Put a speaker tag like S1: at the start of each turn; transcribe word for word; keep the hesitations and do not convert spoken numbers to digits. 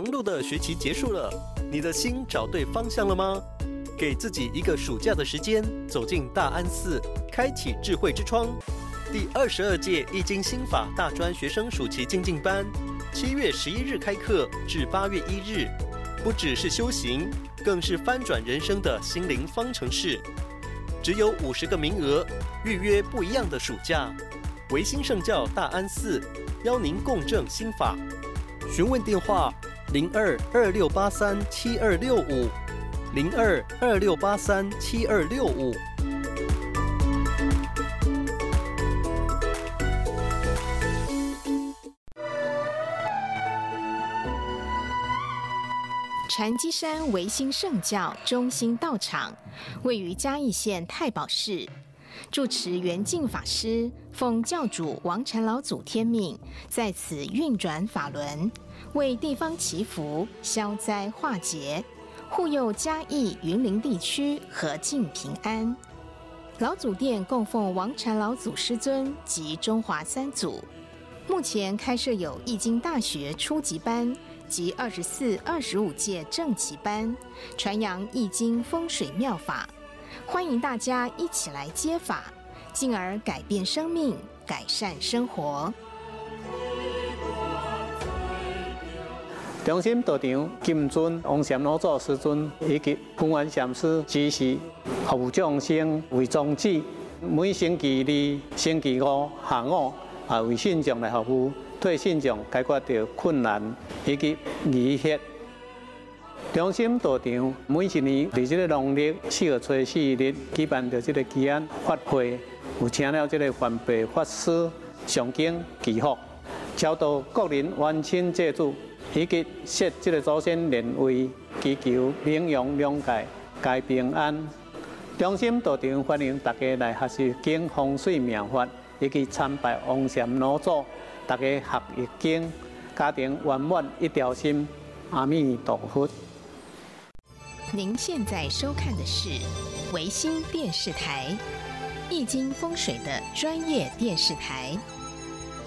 S1: 忙碌的学期结束了，你的心找对方向了吗？给自己一个暑假的时间，走进大安寺，开启智慧之窗。第二十二届易经心法大专学生暑期精进班，七月十一日开课至八月一日，不只是修行，更是翻转人生的心灵方程式。只有五十个名额，预约不一样的暑假。维新圣教大安寺邀您共振心法，询问电话零二二六八三七二六五零二二六八三七二六五。
S2: 禅机山维新圣教中心道场位于嘉义县太保市，住持圆净法师奉教主王禅老祖天命，在此运转法轮，为地方祈福、消灾化解，护佑嘉义、云林地区和静平安。老祖殿供奉王禅老祖师尊及中华三祖，目前开设有易经大学初级班及二十四、二十五届正级班，传扬易经风水妙法，欢迎大家一起来接法，进而改变生命，改善生活。
S3: 中心道场金尊王禅老祖师尊以及空安禅师指示，服务众生为宗旨。每星期二、星期五下午啊，为信众来服务，替信众解决掉困难以及疑惑。中心道场每一年伫这个农历四月初四日举办着这个祈安法会，有请了这个环备法师上经祈福，超度国人冤亲债主，以及设这个祖先莲位，祈求名扬两界，皆平安。中心道场欢迎大家来学习经风水妙法，以及参拜王禅老祖，大家学易经，家庭圆满一条心。阿弥陀佛。
S2: 您现在收看的是维新电视台，易经风水的专业电视台。